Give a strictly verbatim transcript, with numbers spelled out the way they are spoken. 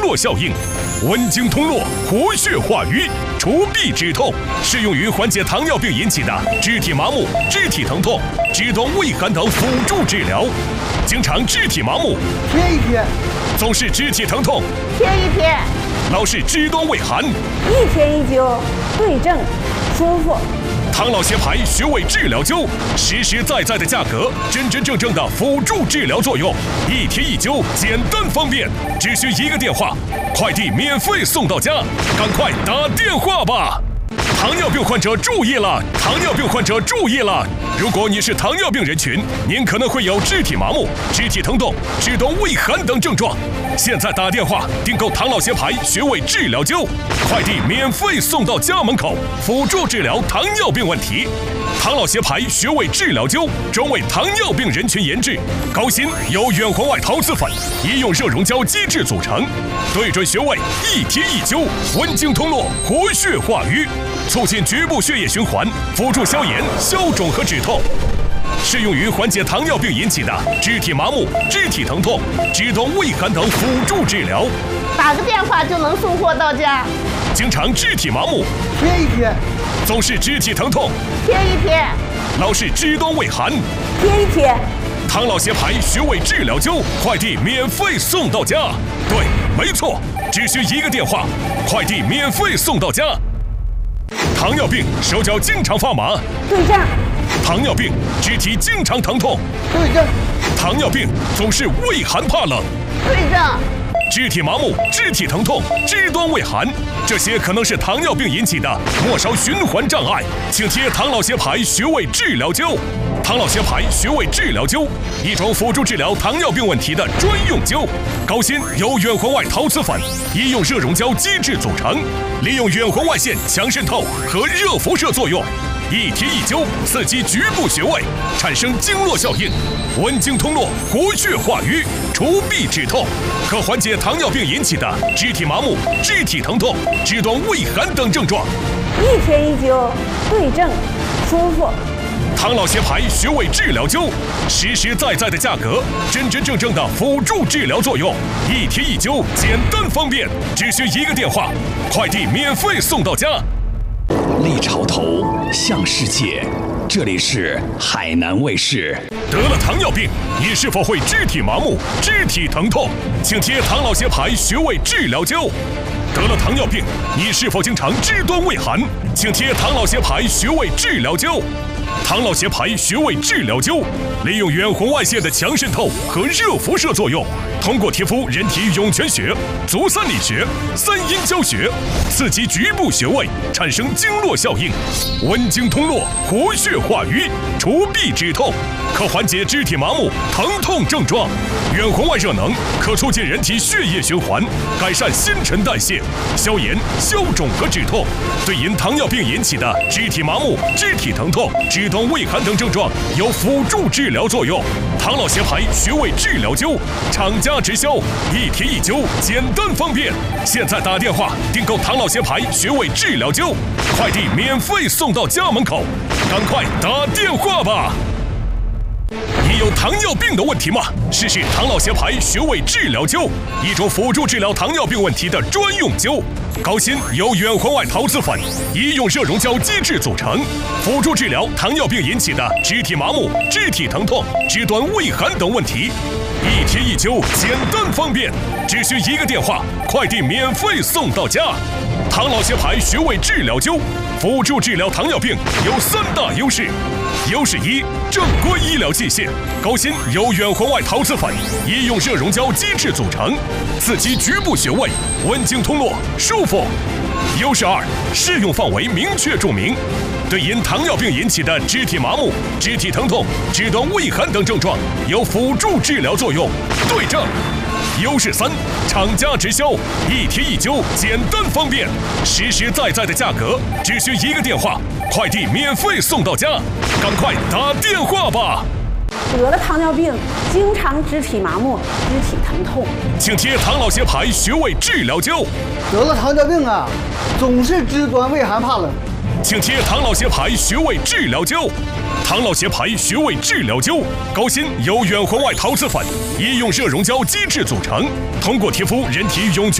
络效应，温经通络，活血化瘀，除痹止痛，适用于缓解糖尿病引起的肢体麻木、肢体疼痛、肢端畏寒等辅助治疗。经常肢体麻木， 贴一贴； 总是肢体疼痛， 贴一贴； 老是肢端畏寒， 一贴一灸，对症舒服。 唐老协牌穴位治疗灸，实实在在的价格，真真正正的辅助治疗作用，一贴一灸，简单方便，只需一个电话，快递免费送到家，赶快打电话吧！糖尿病患者注意了！糖尿病患者注意了！如果你是糖尿病人群，您可能会有肢体麻木、肢体疼痛、肢端畏寒等症状。现在打电话订购唐老协牌穴位治疗灸，快递免费送到家门口，辅助治疗糖尿病问题。唐老协牌穴位治疗灸专为糖尿病人群研制，高芯由远红外陶瓷粉、医用热熔胶基质组成，对准穴位一贴一灸，温经通络，活血化瘀，促进局部血液循环，辅助消炎、消肿和止痛，适用于缓解糖尿病引起的肢体麻木、肢体疼痛、肢端畏寒等辅助治疗。 打个电话就能送货到家。 经常肢体麻木， 贴一贴； 总是肢体疼痛， 贴一贴； 老是肢端畏寒， 贴一贴。 唐老协牌穴位治疗灸，快递免费送到家。对，没错，只需一个电话，快递免费送到家。糖尿病手脚经常发麻， 对症。 糖尿病肢体经常疼痛， 对症。 糖尿病总是畏寒怕冷， 对症。 肢体麻木、肢体疼痛、肢端畏寒，这些可能是糖尿病引起的末梢循环障碍，请贴唐老协牌穴位治疗灸。唐老协牌穴位治疗灸，一种辅助治疗糖尿病问题的专用灸，高芯由远红外陶瓷粉、医用热熔胶基质组成，利用远红外线强渗透和热辐射作用，一贴一灸，刺激局部穴位，产生经络效应，温经通络，活血化瘀，除痹止痛，可缓解糖尿病引起的肢体麻木、肢体疼痛、肢端畏寒等症状。 一贴一灸，对症舒服。 唐老协牌穴位治疗灸，实实在在的价格，真真正正的辅助治疗作用，一贴一灸，简单方便，只需一个电话，快递免费送到家。 立潮头，向世界，这里是海南卫视。 得了糖尿病，你是否会肢体麻木、肢体疼痛？请贴唐老协牌穴位治疗灸。得了糖尿病，你是否经常肢端畏寒？请贴唐老协牌穴位治疗灸。唐老协牌穴位治疗灸，利用远红外线的强渗透和热辐射作用，通过贴敷人体涌泉穴、足三里穴、三阴交穴，刺激局部穴位，产生经络效应，温经通络，活血化瘀，除痹止痛，可缓解肢体麻木、疼痛症状。远红外热能可促进人体血液循环，改善新陈代谢，消炎、消肿和止痛，对因糖尿病引起的肢体麻木、肢体疼痛、肢端畏寒等症状有辅助治疗作用。唐老协牌穴位治疗灸，厂家直销，一贴一灸，简单方便。现在打电话订购唐老协牌穴位治疗灸，快递免费送到家门口，赶快打电话吧！你有糖尿病的问题吗？试试唐老协牌穴位治疗灸，一种辅助治疗糖尿病问题的专用灸。高芯由远红外陶瓷粉、医用热熔胶基质组成，辅助治疗糖尿病引起的肢体麻木、肢体疼痛、肢端畏寒等问题。一贴一灸，简单方便，只需一个电话，快递免费送到家。唐老协牌穴位治疗灸，辅助治疗糖尿病有三大优势。优势一，正规医疗器械，高芯由远红外陶瓷粉、医用热熔胶基质组成，刺激局部穴位，温经通络，舒服。优势二，适用范围明确注明，对因糖尿病引起的肢体麻木、肢体疼痛、肢端畏寒等症状有辅助治疗作用，对症。优势三，厂家直销，一贴一灸，简单方便，实实在在的价格，只需一个电话，快递免费送到家，赶快打电话吧！ 得了糖尿病，经常肢体麻木、肢体疼痛， 请贴唐老协牌穴位治疗灸。 得了糖尿病啊，总是肢端畏寒怕冷， 请贴唐老协牌穴位治疗灸。唐老协牌穴位治疗灸，高芯由远红外陶瓷粉、医用热熔胶基质组成，通过贴敷人体涌泉